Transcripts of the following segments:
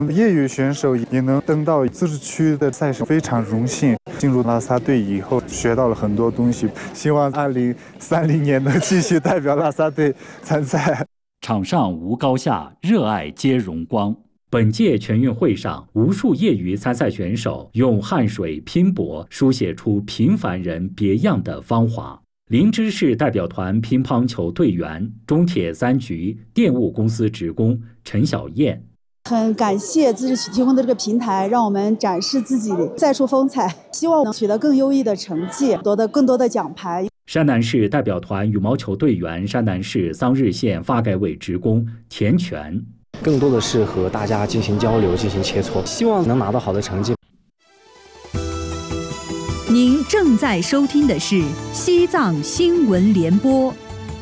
业余选手也能登到自治区的赛事，非常荣幸。进入拉萨队以后，学到了很多东西，希望2030年能继续代表拉萨队参赛。 场上无高下，热爱皆荣光。本届全运会上，无数业余参赛选手用汗水拼搏，书写出平凡人别样的芳华。林芝市代表团乒乓球队员、中铁3局电务公司职工陈小燕。 很感谢自治区提供的这个平台，让我们展示自己赛出风采，希望能取得更优异的成绩，夺得更多的奖牌。 山南市代表团羽毛球队员、山南市桑日县发改委职工田全。 更多的是和大家进行交流、进行切磋，希望能拿到好的成绩。 您正在收听的是西藏新闻联播。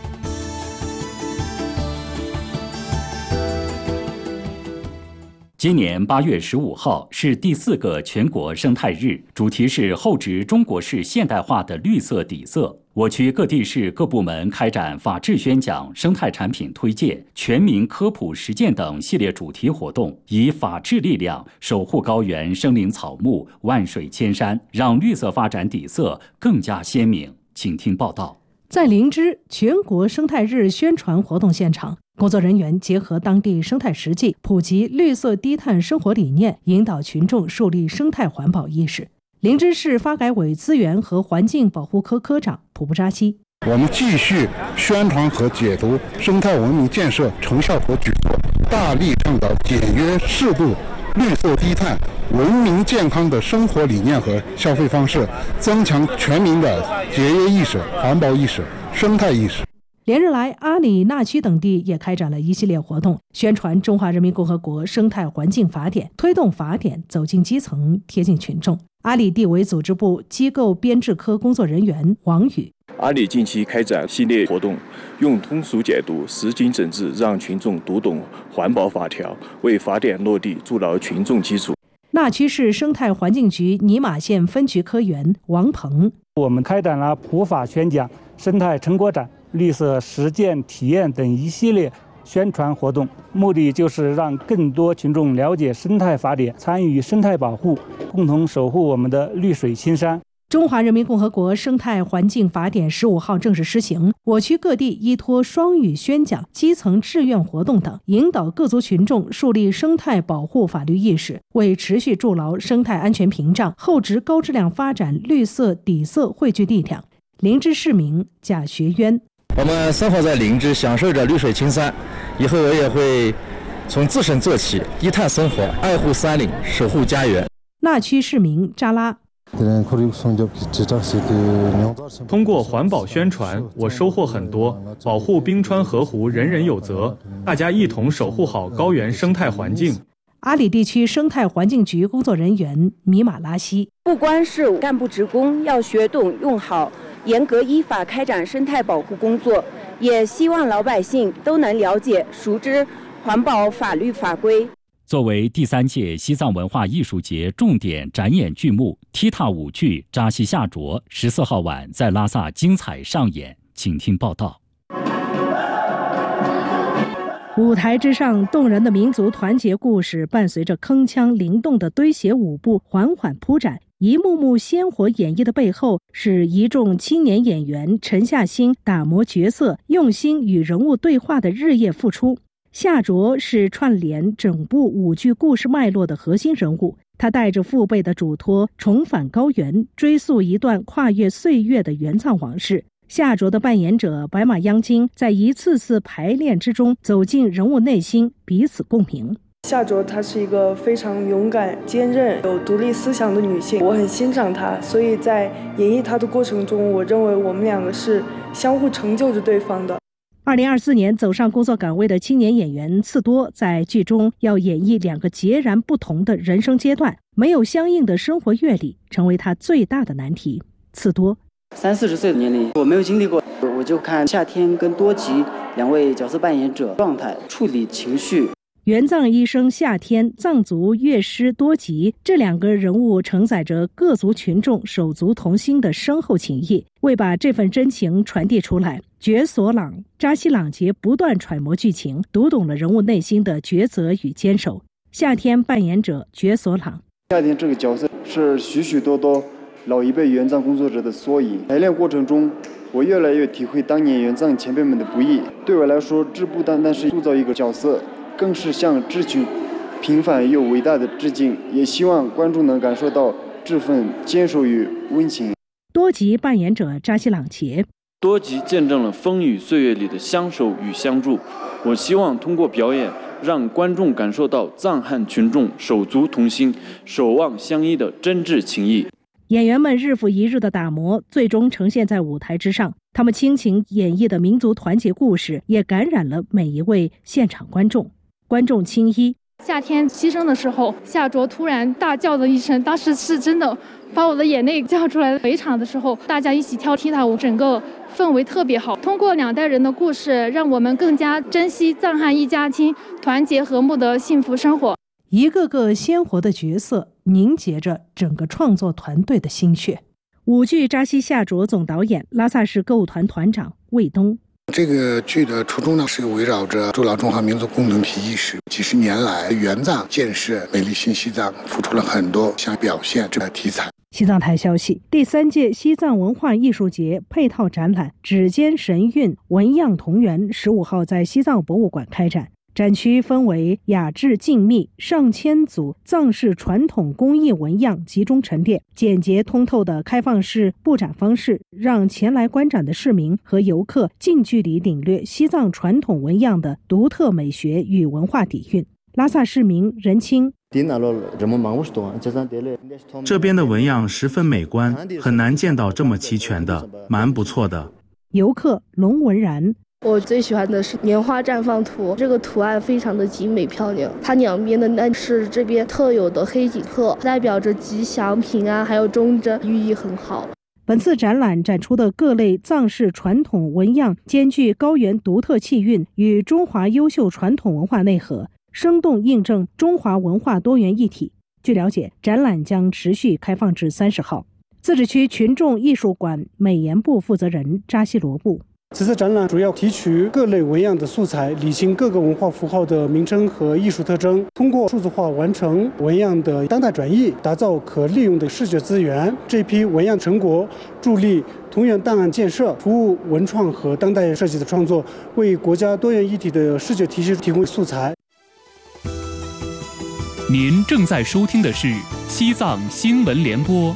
今年8月15号是第4个全国生态日，主题是厚植中国式现代化的绿色底色。我区各地市各部门开展法治宣讲、生态产品推介、全民科普实践等系列主题活动，以法治力量守护高原生灵草木、万水千山，让绿色发展底色更加鲜明。请听报道。 在林芝全国生态日宣传活动现场，工作人员结合当地生态实际，普及绿色低碳生活理念，引导群众树立生态环保意识。林芝市发改委资源和环境保护科科长普布扎西： 我们继续宣传和解读生态文明建设成效和举措，大力倡导简约适度、绿色低碳、文明健康的生活理念和消费方式，增强全民的节约意识、环保意识、生态意识。 连日来，阿里纳区等地也开展了一系列活动，宣传《中华人民共和国生态环境法典》，推动法典走进基层，贴近群众。阿里地委组织部机构编制科工作人员王宇： 阿里近期开展系列活动，用通俗解读、实景整治，让群众读懂环保法条，为法典落地筑牢群众基础。 纳区市生态环境局尼玛县分局科员王鹏： 我们开展了普法宣讲、生态成果展、绿色实践体验等一系列宣传活动，目的就是让更多群众了解生态法典，参与生态保护，共同守护我们的绿水青山。 中华人民共和国生态环境法典15号正式施行，我区各地依托双语宣讲、基层志愿活动等，引导各族群众树立生态保护法律意识，为持续筑牢生态安全屏障、厚植高质量发展绿色底色汇聚力量。林芝市民贾学渊： 我们生活在林芝，享受着绿水青山，以后我也会从自身做起，低碳生活，爱护山林，守护家园。 纳区市民扎拉： 通过环保宣传，我收获很多。保护冰川河湖，人人有责，大家一同守护好高原生态环境。 阿里地区生态环境局工作人员米马拉西： 不光是干部职工要学懂用好，严格依法开展生态保护工作，也希望老百姓都能了解、熟知环保法律法规。 作为第3届西藏文化艺术节重点展演剧目，踢踏舞剧《扎西夏卓》14号晚在拉萨精彩上演，请听报道。 舞台之上，动人的民族团结故事伴随着铿锵灵动的堆写舞步缓缓铺展，一幕幕鲜活演绎的背后，是一众青年演员沉下心打磨角色、用心与人物对话的日夜付出。夏卓是串联整部舞剧故事脉络的核心人物，他带着父辈的嘱托，重返高原，追溯一段跨越岁月的援藏往事。夏卓的扮演者白马央金在一次次排练之中走进人物内心，彼此共鸣。 夏卓她是一个非常勇敢、坚韧、有独立思想的女性，我很欣赏她，所以在演绎她的过程中，我认为我们两个是相互成就着对方的。 2024年走上工作岗位的青年演员次多，在剧中要演绎2个截然不同的人生阶段，没有相应的生活阅历，成为他最大的难题。次多 30-40岁的年龄，我没有经历过，我就看夏天跟多吉2位角色扮演者状态、处理情绪。 援藏医生夏天、藏族乐师多吉这2个人物承载着各族群众手足同心的深厚情谊，为把这份真情传递出来，觉索朗、扎西朗杰不断揣摩剧情，读懂了人物内心的抉择与坚守。 夏天扮演者觉所朗。 夏天这个角色是许许多多老一辈援藏工作者的缩影。排练过程中，我越来越体会当年援藏前辈们的不易。对我来说，这不单单是塑造一个角色，更是向这群平凡又伟大的致敬。也希望观众能感受到这份坚守与温情。 多吉扮演者扎西朗杰。 多吉见证了风雨岁月里的相守与相助。我希望通过表演，让观众感受到藏汉群众手足同心、守望相依的真挚情谊。 演员们日复一日的打磨，最终呈现在舞台之上。他们倾情演绎的民族团结故事，也感染了每一位现场观众。观众青衣。 夏天牺牲的时候，夏卓突然大叫的一声，当时是真的把我的眼泪叫出来了。围场的时候，大家一起跳踢踏舞，整个氛围特别好。通过2代人的故事，让我们更加珍惜藏汉一家亲、团结和睦的幸福生活。 一个个鲜活的角色凝结着整个创作团队的心血。舞剧扎西夏卓总导演，拉萨市歌舞团团长魏东。 这个剧的初衷呢，是围绕着筑牢中华民族共同体意识。几十年来，援藏建设美丽新西藏付出了很多，想表现这个题材。 西藏台消息，第3届西藏文化艺术节配套展览《指尖神韵纹样同源》15号在西藏博物馆开展。展区分为雅致静谧、上千组藏式传统工艺纹样集中陈列，简洁通透的开放式布展方式，让前来观展的市民和游客近距离领略西藏传统纹样的独特美学与文化底蕴。拉萨市民任清。 这边的纹样十分美观，很难见到这么齐全的，蛮不错的。 游客龙文然。 我最喜欢的是棉花绽放图，这个图案非常的精美漂亮。它两边的呢是这边特有的黑锦鹤，代表着吉祥、平安，还有忠贞，寓意很好。 本次展览展出的各类藏式传统纹样，兼具高原独特气韵与中华优秀传统文化内核，生动印证中华文化多元一体。据了解，展览将持续开放至30号。自治区群众艺术馆美研部负责人扎西罗布。 此次展览主要提取各类纹样的素材，理清各个文化符号的名称和艺术特征，通过数字化完成纹样的当代转译，打造可利用的视觉资源。这批纹样成果助力同源档案建设，服务文创和当代设计的创作，为国家多元一体的视觉体系提供素材。 您正在收听的是西藏新闻联播。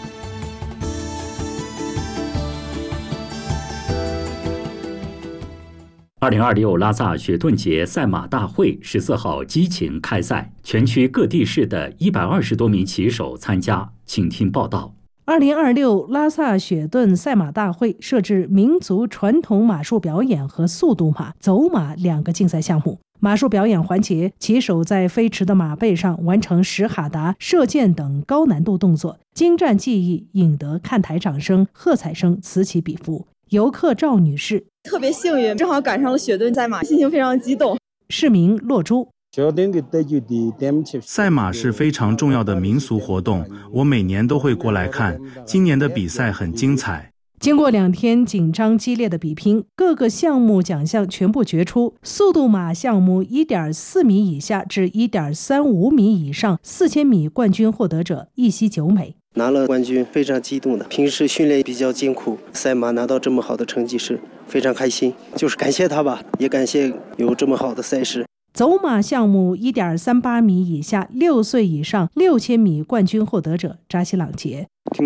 2026拉萨雪顿节赛马大会14号激情开赛，全区各地市的120多名骑手参加，请听报道。 2026拉萨雪顿赛马大会设置民族传统马术表演和速度马、走马2个竞赛项目。马术表演环节，骑手在飞驰的马背上完成10哈达、射箭等高难度动作，精湛技艺引得看台掌声、喝彩声此起彼伏。游客赵女士特别幸运，正好赶上了雪顿赛马，心情非常激动。 市民洛珠。 赛马是非常重要的民俗活动，我每年都会过来看。今年的比赛很精彩。 经过2天紧张激烈的比拼，各个项目奖项全部决出。速度马项目 1.4 米以下至 1.35 米以上4000米冠军获得者一袭9美。 拿了冠军非常激动的，平时训练比较艰苦，赛马拿到这么好的成绩是非常开心，就是感谢他吧，也感谢有这么好的赛事。 走马项目 1.38 米以下6岁以上6000米冠军获得者扎西朗杰。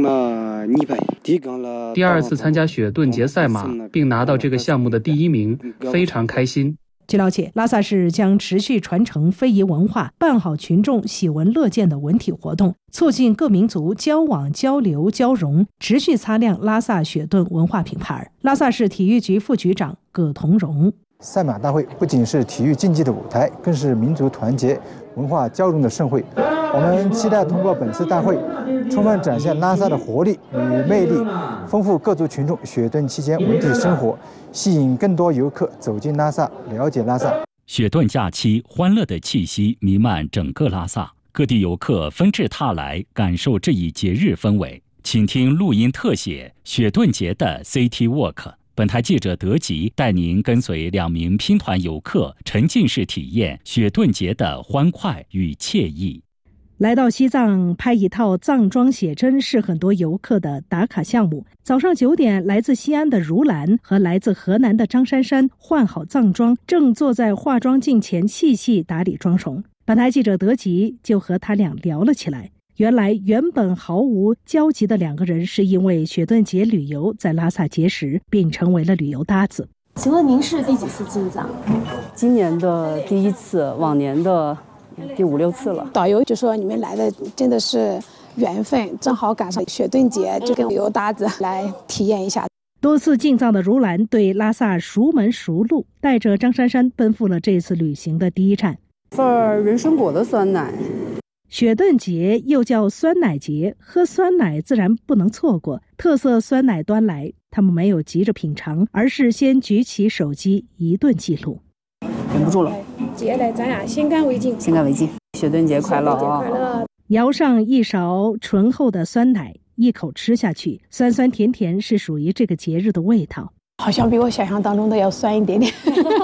第2次参加雪顿节赛马，并拿到这个项目的第1名，非常开心。 据了解，拉萨市将持续传承非遗文化，办好群众喜闻乐见的文体活动，促进各民族交往交流交融，持续擦亮拉萨雪顿文化品牌。拉萨市体育局副局长葛同荣。 赛马大会不仅是体育竞技的舞台，更是民族团结、文化交融的盛会。我们期待通过本次大会，充分展现拉萨的活力与魅力，丰富各族群众雪顿期间文体生活，吸引更多游客走进拉萨，了解拉萨。 雪顿假期欢乐的气息弥漫整个拉萨，各地游客纷至沓来，感受这一节日氛围。请听录音特写雪顿节的 City Walk。 本台记者德吉带您跟随2名拼团游客沉浸式体验雪顿节的欢快与惬意。 来到西藏拍一套藏装写真是很多游客的打卡项目。早上9点，来自西安的如兰和来自河南的张珊珊换好藏装，正坐在化妆镜前细细打理妆容。本台记者德吉就和他俩聊了起来。原来原本毫无交集的2个人是因为雪顿节旅游在拉萨结识，并成为了旅游搭子。 请问您是第几次进藏？ 今年的第1次，往年的第5、6次了。 导游就说你们来的真的是缘分，正好赶上雪顿节，就跟旅游搭子来体验一下。 多次进藏的如兰对拉萨熟门熟路，带着张珊珊奔赴了这次旅行的第一站。 份人参果的酸奶。 雪顿节又叫酸奶节，喝酸奶自然不能错过。特色酸奶端来，他们没有急着品尝，而是先举起手机一顿记录。 忍不住了， 节来咱俩先干为敬， 先干为敬，雪顿节快乐啊！ 舀上一勺醇厚的酸奶，一口吃下去，酸酸甜甜是属于这个节日的味道， 好像比我想象当中的要酸一点点。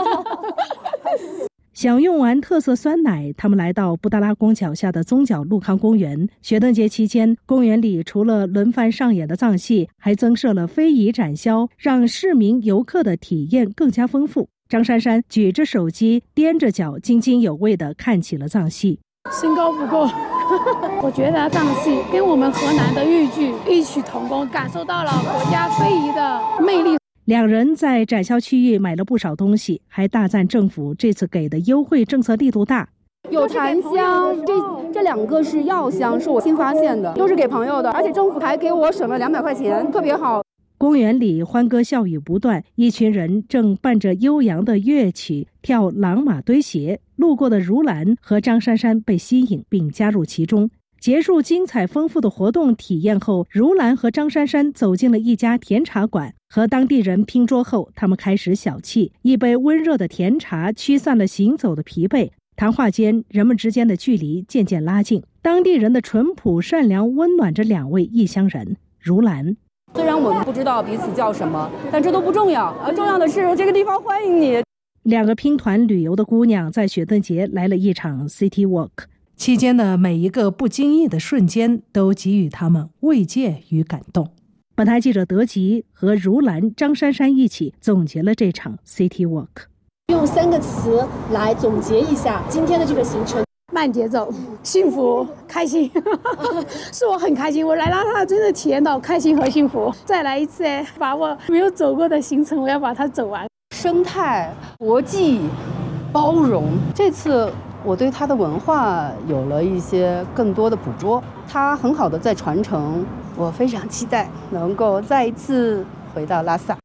享用完特色酸奶，他们来到布达拉宫脚下的宗教陆康公园。雪顿节期间，公园里除了轮番上演的藏戏，还增设了非遗展销，让市民游客的体验更加丰富。张珊珊举着手机，踮着脚，津津有味地看起了藏戏。 身高不够，我觉得藏戏跟我们河南的豫剧异曲同工，感受到了国家非遗的魅力。 2人在展销区域买了不少东西，还大赞政府这次给的优惠政策力度大。 有檀香，这2个是药香，是我新发现的，都是给朋友的，而且政府还给我省了200块钱，特别好。 公园里欢歌笑语不断，一群人正伴着悠扬的乐曲跳朗玛堆鞋。路过的如兰和张珊珊被吸引并加入其中。结束精彩丰富的活动体验后，如兰和张珊珊走进了一家甜茶馆，和当地人拼桌后，他们开始小憩。一杯温热的甜茶驱散了行走的疲惫，谈话间，人们之间的距离渐渐拉近。当地人的淳朴善良温暖着2位异乡人。如兰： 虽然我们不知道彼此叫什么，但这都不重要，重要的是这个地方欢迎你。 2个拼团旅游的姑娘在雪顿节来了一场 City Walk， 期间的每一个不经意的瞬间都给予他们慰藉与感动。本台记者德吉和如兰、张珊珊一起总结了这场 City Walk， 用3个词来总结一下今天的这个行程： 慢节奏、幸福、开心。是我很开心，我来拉萨真的体验到开心和幸福。再来一次，把我没有走过的行程，我要把它走完。 生态、国际、包容，这次我对它的文化有了一些更多的捕捉，它很好的在传承。我非常期待能够再一次回到拉萨。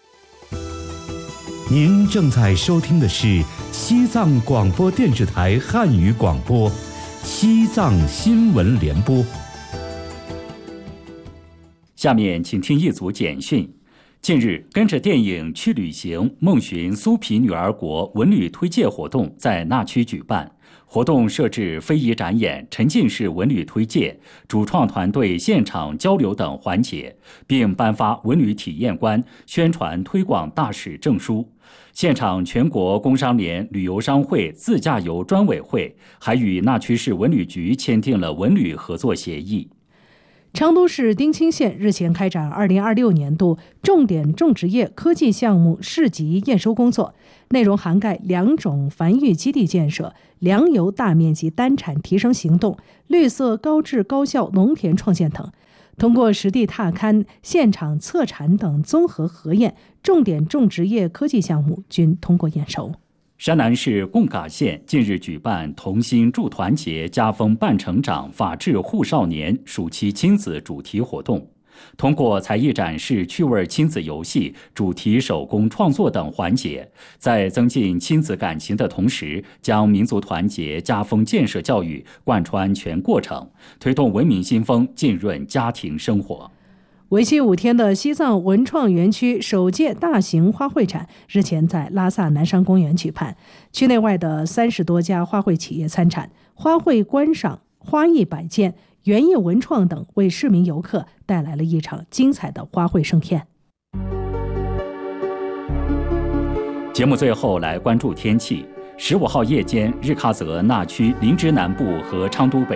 您正在收听的是西藏广播电视台汉语广播《西藏新闻联播》。 下面请听一组简讯。近日，跟着电影去旅行，梦寻苏皮女儿国文旅推介活动在那曲举办。活动设置非遗展演、沉浸式文旅推介、主创团队现场交流等环节，并颁发文旅体验官、宣传推广大使证书。现场全国工商联旅游商会自驾游专委会还与那曲市文旅局签订了文旅合作协议。 成都市丁青县日前开展2026年度重点种植业科技项目市级验收工作，内容涵盖2种繁育基地建设、粮油大面积单产提升行动、绿色高质高效农田创建等。通过实地踏勘、现场测产等综合核验，重点种植业科技项目均通过验收。 山南市贡嘎县近日举办同心助团结家风伴成长法治护少年暑期亲子主题活动，通过才艺展示、趣味亲子游戏、主题手工创作等环节，在增进亲子感情的同时，将民族团结家风建设教育贯穿全过程，推动文明新风浸润家庭生活。 为期5天的西藏文创园区首届大型花卉展日前在拉萨南山公园举办，区内外的30多家花卉企业参展，花卉观赏、花艺摆件、园艺文创等，为市民游客带来了一场精彩的花卉盛宴。 节目最后来关注天气。15号夜间，日喀则纳区林芝南部和昌都北